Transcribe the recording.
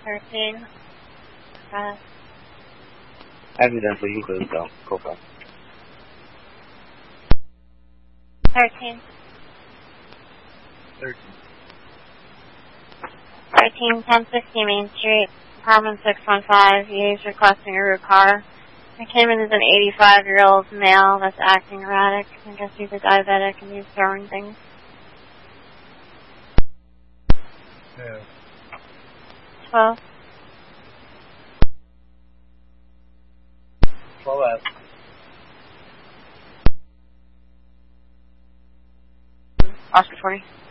13. Evidently, you could go. Go for it. 13. 13. 1060 Main Street, apartment 615. He is requesting a route car. I came in as an 85-year-old male that's acting erratic. I guess he's a diabetic and he's throwing things. Yeah. 12. 12 Oscar 40.